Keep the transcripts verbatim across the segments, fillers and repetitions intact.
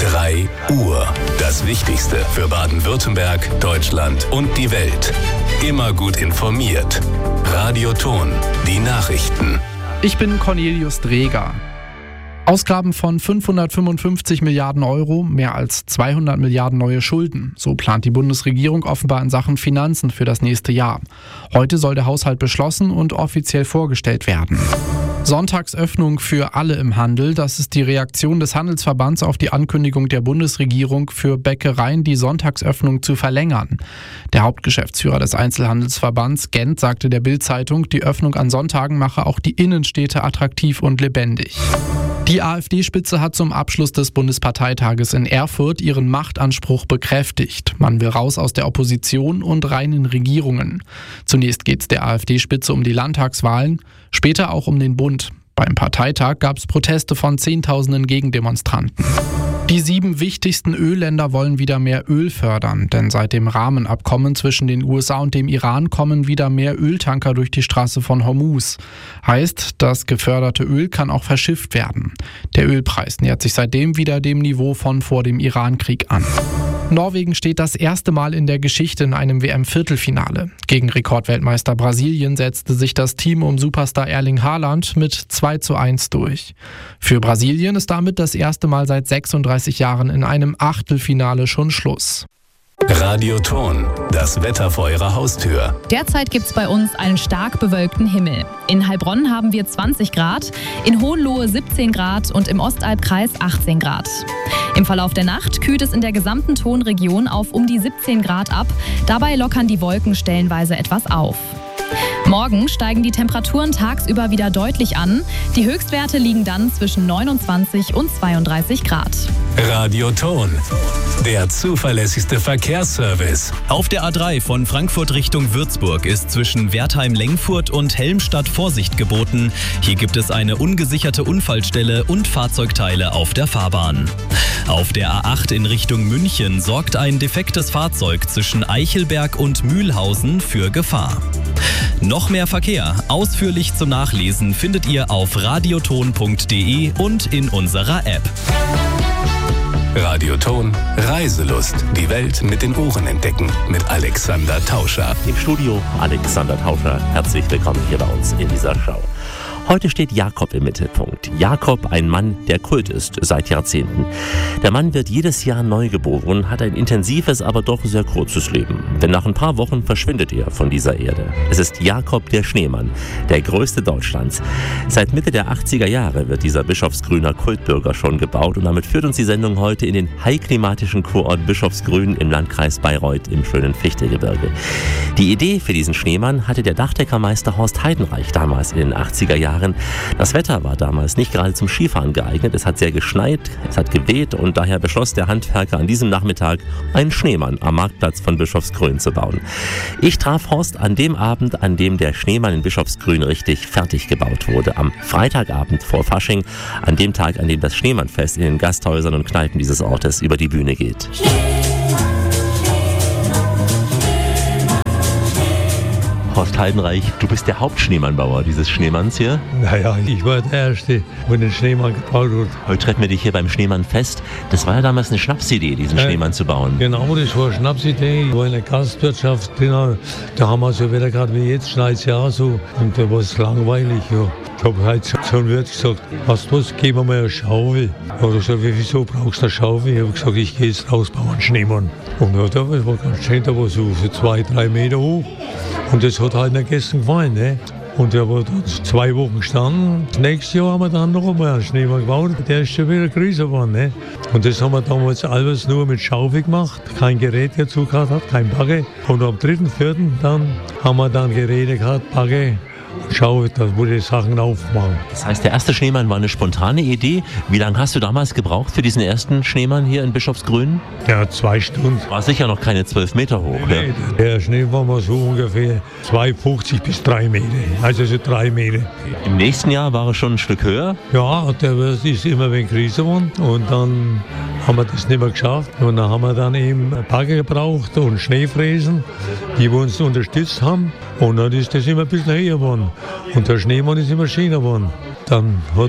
drei Uhr. Das Wichtigste für Baden-Württemberg, Deutschland und die Welt. Immer gut informiert. Radio Ton, die Nachrichten. Ich bin Cornelius Dreger. Ausgaben von fünfhundertfünfundfünfzig Milliarden Euro, mehr als zweihundert Milliarden neue Schulden. So plant die Bundesregierung offenbar in Sachen Finanzen für das nächste Jahr. Heute soll der Haushalt beschlossen und offiziell vorgestellt werden. Sonntagsöffnung für alle im Handel. Das ist die Reaktion des Handelsverbands auf die Ankündigung der Bundesregierung, für Bäckereien die Sonntagsöffnung zu verlängern. Der Hauptgeschäftsführer des Einzelhandelsverbands Gent sagte der Bild-Zeitung, die Öffnung an Sonntagen mache auch die Innenstädte attraktiv und lebendig. Die AfD-Spitze hat zum Abschluss des Bundesparteitages in Erfurt ihren Machtanspruch bekräftigt. Man will raus aus der Opposition und rein in Regierungen. Zunächst geht es der AfD-Spitze um die Landtagswahlen, später auch um den Bund. Beim Parteitag gab es Proteste von Zehntausenden Gegendemonstranten. Die sieben wichtigsten Ölländer wollen wieder mehr Öl fördern, denn seit dem Rahmenabkommen zwischen den U S A und dem Iran kommen wieder mehr Öltanker durch die Straße von Hormuz. Heißt, das geförderte Öl kann auch verschifft werden. Der Ölpreis nähert sich seitdem wieder dem Niveau von vor dem Irankrieg an. Norwegen steht das erste Mal in der Geschichte in einem W M-Viertelfinale. Gegen Rekordweltmeister Brasilien setzte sich das Team um Superstar Erling Haaland mit zwei zu eins durch. Für Brasilien ist damit das erste Mal seit sechsunddreißig Jahren in einem Achtelfinale schon Schluss. Radio Ton, das Wetter vor Ihrer Haustür. Derzeit gibt's bei uns einen stark bewölkten Himmel. In Heilbronn haben wir zwanzig Grad, in Hohenlohe siebzehn Grad und im Ostalbkreis achtzehn Grad. Im Verlauf der Nacht kühlt es in der gesamten Tonregion auf um die siebzehn Grad ab. Dabei lockern die Wolken stellenweise etwas auf. Morgen steigen die Temperaturen tagsüber wieder deutlich an. Die Höchstwerte liegen dann zwischen neunundzwanzig und zweiunddreißig Grad. Radio Ton, der zuverlässigste Verkehrsservice. Auf der A drei von Frankfurt Richtung Würzburg ist zwischen Wertheim-Lengfurt und Helmstadt Vorsicht geboten. Hier gibt es eine ungesicherte Unfallstelle und Fahrzeugteile auf der Fahrbahn. Auf der A acht in Richtung München sorgt ein defektes Fahrzeug zwischen Eichelberg und Mühlhausen für Gefahr. Noch mehr Verkehr, ausführlich zum Nachlesen, findet ihr auf radioton punkt de und in unserer App. Radio Ton, Reiselust. Die Welt mit den Ohren entdecken. Mit Alexander Tauscher. Im Studio Alexander Tauscher. Herzlich willkommen hier bei uns in dieser Show. Heute steht Jakob im Mittelpunkt. Jakob, ein Mann, der Kult ist seit Jahrzehnten. Der Mann wird jedes Jahr neu geboren, hat ein intensives, aber doch sehr kurzes Leben. Denn nach ein paar Wochen verschwindet er von dieser Erde. Es ist Jakob der Schneemann, der größte Deutschlands. Seit Mitte der achtziger Jahre wird dieser Bischofsgrüner Kultbürger schon gebaut und damit führt uns die Sendung heute in den high-klimatischen Kurort Bischofsgrün im Landkreis Bayreuth im schönen Fichtegebirge. Die Idee für diesen Schneemann hatte der Dachdeckermeister Horst Heidenreich damals in den achtziger Jahren. Das Wetter war damals nicht gerade zum Skifahren geeignet. Es hat sehr geschneit, es hat geweht und daher beschloss der Handwerker an diesem Nachmittag, einen Schneemann am Marktplatz von Bischofsgrün zu bauen. Ich traf Horst an dem Abend, an dem der Schneemann in Bischofsgrün richtig fertig gebaut wurde. Am Freitagabend vor Fasching, an dem Tag, an dem das Schneemannfest in den Gasthäusern und Kneipen dieses Ortes über die Bühne geht. Horst Heidenreich, du bist der Hauptschneemannbauer dieses Schneemanns hier. Naja, ich war der Erste, der den Schneemann gebaut hat. Heute treffen wir dich hier beim Schneemannfest. Das war ja damals eine Schnapsidee, diesen ja, Schneemann zu bauen. Genau, das war eine Schnapsidee. Ich war in der Gastwirtschaft drin. Da haben wir so wieder gerade wie jetzt, schneit es ja so. Und da war es langweilig. Ja. Ich habe heute zu einem Wirt gesagt, was du, gib mir mal eine Schaufel. Er hat gesagt, wieso brauchst du eine Schaufel? Ich habe gesagt, ich gehe jetzt raus, baue einen Schneemann. Und ja, das war ganz schön, da war so, so zwei, drei Meter hoch. Und das hat halt den Gästen gefallen. Ne? Und der war dort zwei Wochen gestanden. Das nächste Jahr haben wir dann noch einmal einen Schneemann gebaut. Der ist schon wieder größer geworden. Ne? Und das haben wir damals alles nur mit Schaufel gemacht. Kein Gerät dazu gehabt, kein Bagger. Und am dritten, vierten dann haben wir dann Geräte gehabt, Bagger. Schau, da wurde Sachen aufmachen. Das heißt, der erste Schneemann war eine spontane Idee. Wie lange hast du damals gebraucht für diesen ersten Schneemann hier in Bischofsgrün? Ja, zwei Stunden. War sicher noch keine zwölf Meter hoch. Nee, ja. Der Schneemann war so ungefähr zwei Meter fünfzig bis drei Meter. Also so drei Meter. Im nächsten Jahr war er schon ein Stück höher? Ja, der ist immer ein wenig größer geworden. Und dann haben wir das nicht mehr geschafft. Und dann haben wir dann eben Bagger gebraucht und Schneefräsen, die uns unterstützt haben. Und dann ist das immer ein bisschen höher geworden. Und der Schneemann ist immer schöner geworden. Dann hat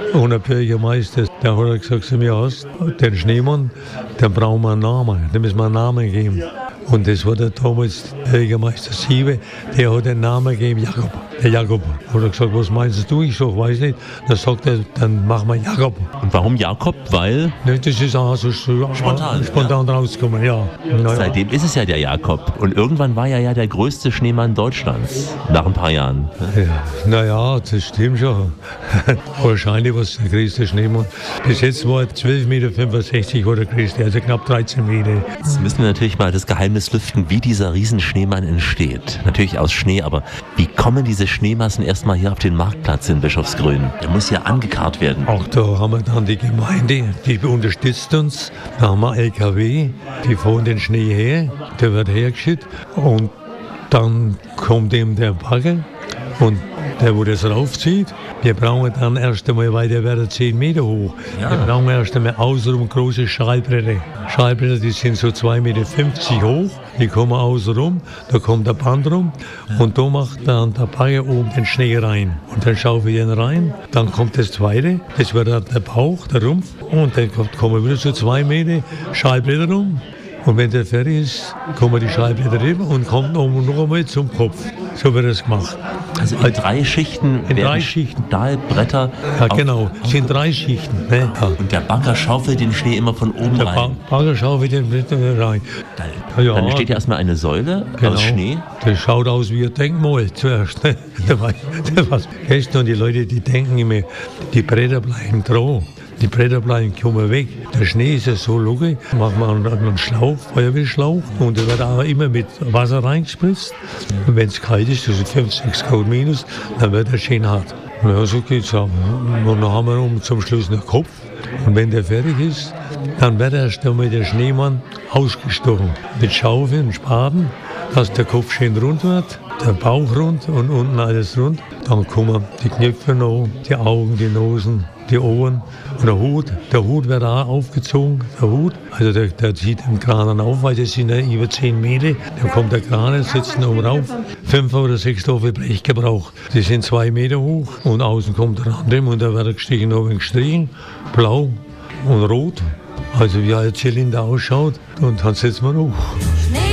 Und der Bürgermeister, der hat gesagt zu mir, hast den Schneemann, dann brauchen wir einen Namen, dem müssen wir einen Namen geben. Und das war der damals Bürgermeister Siebe, der hat den Namen gegeben, Jakob. Der Jakob. Hat er gesagt, was meinst du? Ich sag, weiß nicht. Dann sagt er, dann machen wir Jakob. Und warum Jakob? Weil? Ne, das ist auch so spontan, spontan ja. rausgekommen, ja. Naja. Seitdem ist es ja der Jakob. Und irgendwann war er ja der größte Schneemann Deutschlands. Nach ein paar Jahren. Ja, naja, das stimmt schon. Wahrscheinlich war es der größte Schneemann. Bis jetzt war er zwölf Komma fünfundsechzig Meter war der größte, also knapp dreizehn Meter. Jetzt müssen wir natürlich mal das Geheimnis lüften, wie dieser Riesenschneemann entsteht. Natürlich aus Schnee, aber wie kommen diese Schneemassen erstmal hier auf den Marktplatz in Bischofsgrün? Der muss ja angekarrt werden. Auch da haben wir dann die Gemeinde, die unterstützt uns. Da haben wir L K W, die fahren den Schnee her, der wird hergeschickt und dann kommt eben der Bagger und der, wo das raufzieht. Wir brauchen dann erst einmal, weil der wird zehn Meter hoch. Ja. Wir brauchen erst einmal außenrum große Schallbretter. Schallbretter, die sind so zwei Komma fünfzig Meter hoch. Die kommen außenrum, da kommt der Band rum und da macht dann der Bagger oben den Schnee rein. Und dann schaufel ich den rein. Dann kommt das zweite, das wird dann der Bauch, der Rumpf. Und dann kommen wieder so zwei Meter Schallbretter rum. Und wenn der fertig ist, kommen die Schallblätter rüber und kommt noch, noch einmal zum Kopf. So wird das gemacht. Also in drei Schichten in drei Schichten. Stahlbretter. Ja, genau. Es sind drei Schichten. Ne? Ja. Und der Bagger schaufelt den Schnee immer von oben der rein. Der Bagger schaufelt den rein. Dann, ja, dann entsteht ja erstmal eine Säule genau. aus Schnee. Das schaut aus wie ein Denkmal zuerst. Ne? Der war, der war gestern, die Leute, die denken immer, die Bretter bleiben dran. Die Bretter bleiben kommen weg. Der Schnee ist ja so logisch. Machen wir einen Schlauch, Feuerwehrschlauch. Und der wird auch immer mit Wasser reingespritzt. Und wenn es kalt ist, also fünf, sechs Grad minus, dann wird er schön hart. Ja, so geht's auch. Und dann haben wir um zum Schluss einen Kopf. Und wenn der fertig ist, dann wird erst einmal der Schneemann ausgestochen. Mit Schaufeln und Spaten, dass der Kopf schön rund wird, der Bauch rund und unten alles rund. Dann kommen die Knöpfe noch, die Augen, die Nosen, die Ohren und der Hut. Der Hut wird auch aufgezogen, der Hut. Also der, der zieht den Kran auf, weil das sind ja über zehn Meter. Dann kommt der Kran, sitzt oben rauf. Fünf oder sechs Stoffe Blech gebraucht. Die sind zwei Meter hoch und außen kommt der andere und da wird gestrichen, oben gestrichen, blau und rot. Also wie ein Zylinder ausschaut und dann setzen wir hoch.